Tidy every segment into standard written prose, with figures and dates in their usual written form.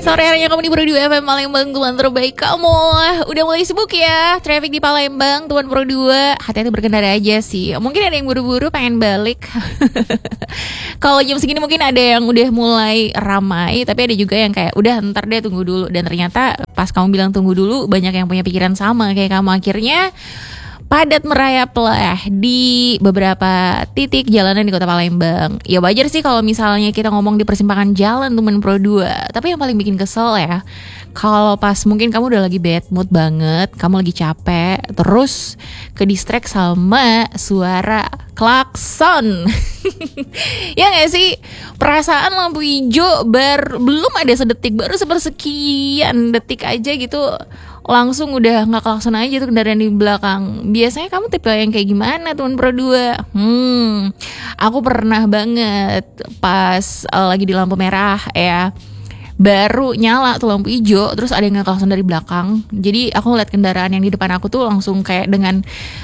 Sore harinya kamu di Pro 2 FM Palembang, teman terbaik kamu. Udah mulai sibuk ya traffic di Palembang, teman Pro 2. Hati-hati berkendara aja sih. Mungkin ada yang buru-buru pengen balik. Kalau jam segini mungkin ada yang udah mulai ramai, tapi ada juga yang kayak udah ntar deh tunggu dulu. Dan ternyata pas kamu bilang tunggu dulu, banyak yang punya pikiran sama kayak kamu. Akhirnya padat merayap lah di beberapa titik jalanan di kota Palembang. Ya wajar sih kalau misalnya kita ngomong di persimpangan jalan temen Pro 2. Tapi yang paling bikin kesel ya, kalau pas mungkin kamu udah lagi bad mood banget, kamu lagi capek, terus ke distract sama suara klakson. Ya gak sih? Perasaan lampu hijau belum ada sedetik, baru sepersekian detik aja gitu, langsung udah nggak klakson aja tuh kendaraan di belakang. Biasanya kamu tipe yang kayak gimana teman Pro 2? Aku pernah banget pas lagi di lampu merah ya, baru nyala tuh lampu hijau, terus ada yang ngeklakson dari belakang. Jadi aku ngeliat kendaraan yang di depan aku tuh langsung kayak dengan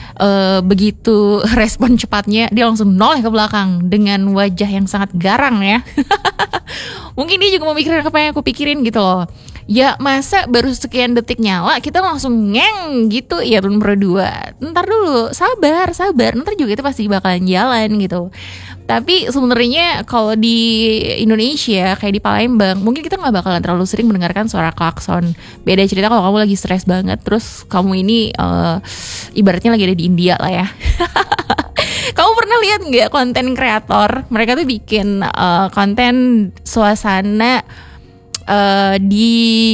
begitu respon cepatnya, dia langsung noleh ke belakang dengan wajah yang sangat garang ya. Mungkin dia juga memikirin apa yang aku pikirin gitu loh. Ya masa baru sekian detik nyala kita langsung ngeng gitu ya teman Pro 2. Ntar dulu, sabar, ntar juga itu pasti bakalan jalan gitu. Tapi sebenarnya kalau di Indonesia kayak di Palembang, mungkin kita nggak bakalan terlalu sering mendengarkan suara klakson. Beda cerita kalau kamu lagi stres banget, terus kamu ini ibaratnya lagi ada di India lah ya. Kamu pernah lihat nggak konten kreator? Mereka tuh bikin konten suasana di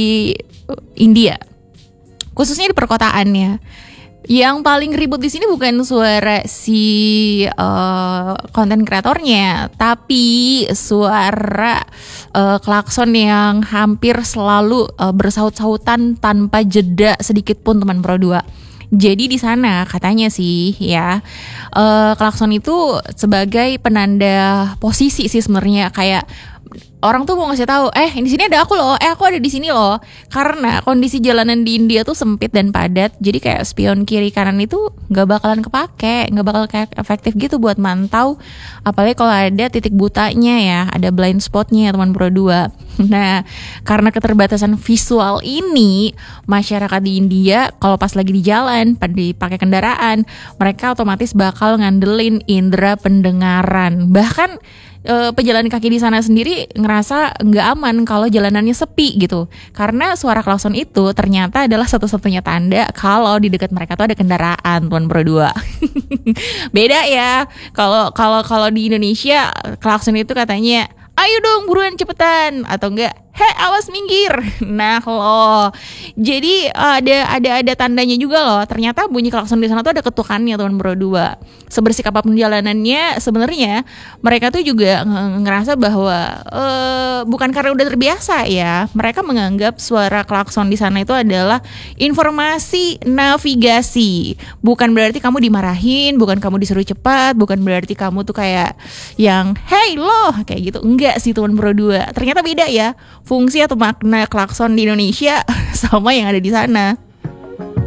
India, khususnya di perkotaannya. Yang paling ribut di sini bukan suara si konten kreatornya, tapi suara klakson yang hampir selalu bersaut-sautan tanpa jeda sedikit pun teman Pro 2. Jadi di sana katanya sih ya, klakson itu sebagai penanda posisi sih sebenarnya, kayak orang tuh mau ngasih tahu, di sini ada aku loh, aku ada di sini loh. Karena kondisi jalanan di India tuh sempit dan padat, jadi kayak spion kiri kanan itu nggak bakalan kepake, nggak bakal kayak efektif gitu buat mantau. Apalagi kalau ada titik butanya ya, ada blind spotnya teman Pro 2. Nah, karena keterbatasan visual ini, masyarakat di India kalau pas lagi di jalan, pakai kendaraan, mereka otomatis bakal ngandelin indera pendengaran. Bahkan pejalan kaki di sana sendiri ngerasa nggak aman kalau jalanannya sepi gitu, karena suara klakson itu ternyata adalah satu-satunya tanda kalau di dekat mereka tuh ada kendaraan tuan Pro 2. Beda ya kalau di Indonesia klakson itu katanya ayo dong buruan cepetan, atau enggak awas minggir. Nah loh, jadi ada tandanya juga loh. Ternyata bunyi klakson di sana tuh ada ketukannya teman Pro 2. Sebersih apapun jalanannya, sebenarnya mereka tuh juga ngerasa bahwa bukan karena udah terbiasa ya, mereka menganggap suara klakson di sana itu adalah informasi navigasi. Bukan berarti kamu dimarahin, bukan kamu disuruh cepat, bukan berarti kamu tuh kayak yang hey loh kayak gitu. Enggak sih teman Pro 2. Ternyata beda ya fungsi atau makna klakson di Indonesia sama yang ada di sana.